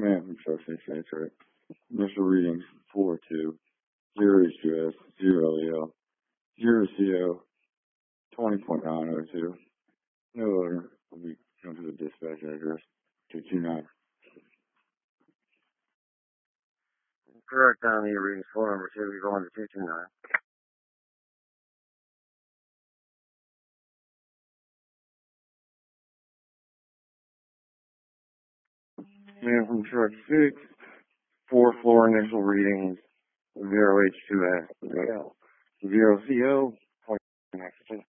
man from Truck 6 right? Initial readings 4-2, 0 H2S, 0 LEL, 0 CO, 20.902. No odor will be come to the dispatch address 229. Correct on the readings 4 number 2, you're going to 229. Man from Truck 6, 4 floor initial readings, 0 H2S, 0 CO, 20 oxygen.